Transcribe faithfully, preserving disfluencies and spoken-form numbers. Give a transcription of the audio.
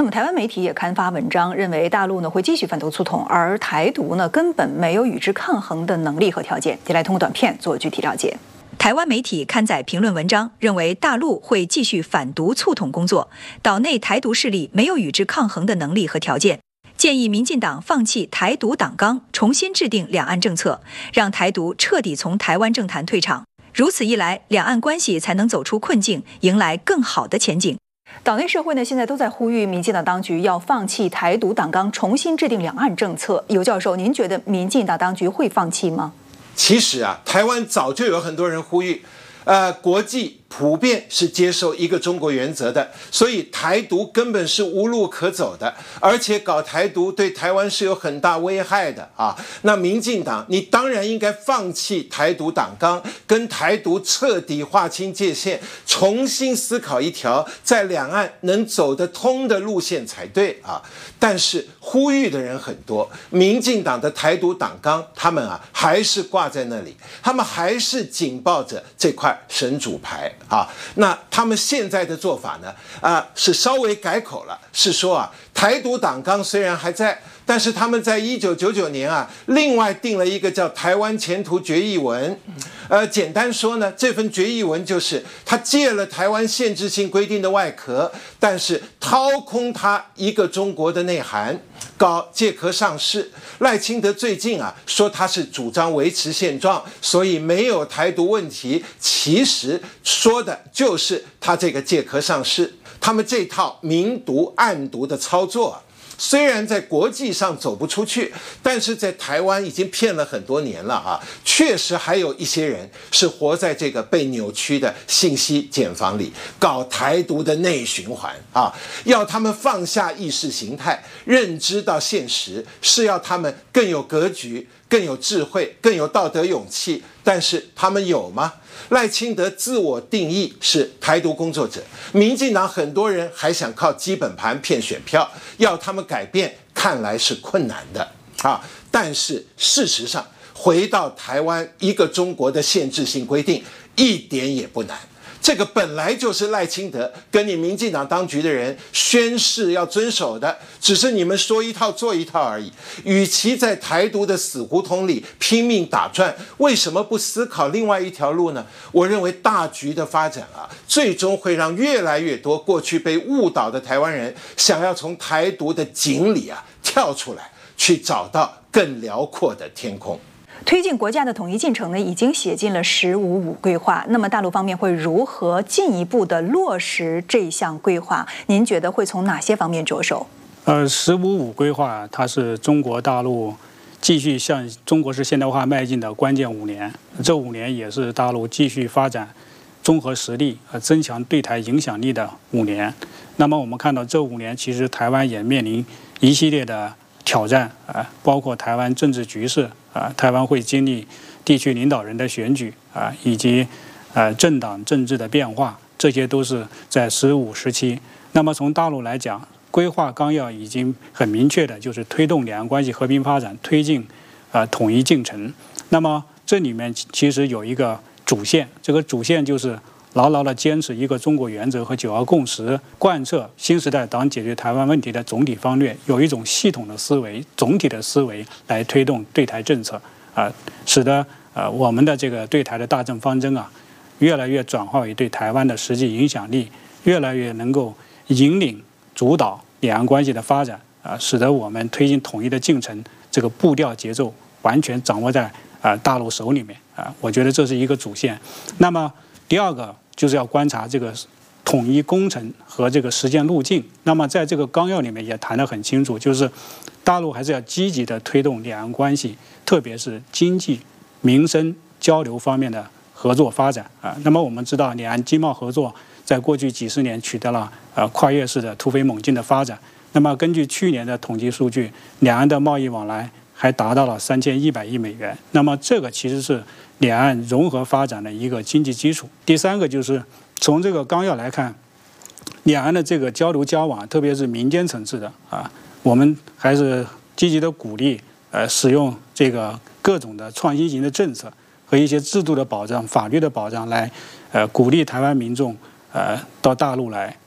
那么台湾媒体也刊发文章，认为大陆呢会继续反独促统，而台独呢根本没有与之抗衡的能力和条件。接下来通过短片做具体了解。台湾媒体刊载评论文章，认为大陆会继续反独促统工作，岛内台独势力没有与之抗衡的能力和条件，建议民进党放弃台独党纲，重新制定两岸政策，让台独彻底从台湾政坛退场。如此一来，两岸关系才能走出困境，迎来更好的前景。岛内社会呢，现在都在呼吁民进党当局要放弃台独党纲，重新制定两岸政策。尤教授，您觉得民进党当局会放弃吗？ 其实啊，台湾早就有很多人呼吁，呃，国际普遍是接受一个中国原则的，所以台独根本是无路可走的，而且搞台独对台湾是有很大危害的啊。那民进党，你当然应该放弃台独党纲，跟台独彻底划清界限，重新思考一条在两岸能走得通的路线才对啊。但是呼吁的人很多，民进党的台独党纲，他们啊还是挂在那里，他们还是紧抱着这块神主牌。啊，那他们现在的做法呢？啊，是稍微改口了，是说啊，台独党纲虽然还在，但是他们在一九九九年啊，另外定了一个叫《台湾前途决议文》。呃，简单说呢，这份决议文就是他借了台湾限制性规定的外壳，但是掏空它一个中国的内涵，搞借壳上市。赖清德最近啊说他是主张维持现状，所以没有台独问题，其实说的就是他这个借壳上市。他们这套明独暗独的操作，虽然在国际上走不出去，但是在台湾已经骗了很多年了啊！确实还有一些人是活在这个被扭曲的信息茧房里，搞台独的内循环啊！要他们放下意识形态，认知到现实，是要他们更有格局、更有智慧、更有道德勇气。但是他们有吗？赖清德自我定义是台独工作者，民进党很多人还想靠基本盘骗选票，要他们改变，看来是困难的啊。但是事实上，回到台湾一个中国的限制性规定，一点也不难。这个本来就是赖清德跟你民进党当局的人宣誓要遵守的，只是你们说一套做一套而已。与其在台独的死胡同里拼命打转，为什么不思考另外一条路呢？我认为大局的发展啊，最终会让越来越多过去被误导的台湾人想要从台独的井里啊跳出来，去找到更辽阔的天空。 推进国家的统一进程呢，已经写进了“十五五”规划。那么大陆方面会如何进一步的落实这项规划？您觉得会从哪些方面着手？ 呃，“十五五”规划它是中国大陆继续向中国式现代化迈进的关键五年。这五年也是大陆继续发展综合实力和增强对台影响力的五年。那么我们看到这五年，其实台湾也面临一系列的挑战啊，包括台湾政治局势啊，台湾会经历地区领导人的选举啊，以及呃政党政治的变化，这些都是在“十五”时期。那么从大陆来讲，规划纲要已经很明确的，就是推动两岸关系和平发展，推进呃统一进程。那么这里面其实有一个主线，这个主线就是牢牢地坚持一个中国原则和九二共识，贯彻新时代党解决台湾问题的总体方略，有一种系统的思维、总体的思维来推动对台政策啊、呃，使得呃我们的这个对台的大政方针啊，越来越转化为对台湾的实际影响力，越来越能够引领主导两岸关系的发展啊、呃，使得我们推进统一的进程这个步调节奏完全掌握在啊、呃、大陆手里面啊、呃，我觉得这是一个主线。那么第二个就是要观察这个统一工程和这个实践路径。那么在这个纲要里面也谈得很清楚，就是大陆还是要积极的推动两岸关系，特别是经济、民生交流方面的合作发展啊。那么我们知道，两岸经贸合作在过去几十年取得了呃跨越式的突飞猛进的发展。那么根据去年的统计数据，两岸的贸易往来还达到了三千一百亿美元。那么这个其实是两岸融合发展的一个经济基础。第三个就是从这个纲要来看，两岸的这个交流交往，特别是民间层次的啊，我们还是积极的鼓励呃使用这个各种的创新型的政策和一些制度的保障、法律的保障来呃鼓励台湾民众呃到大陆来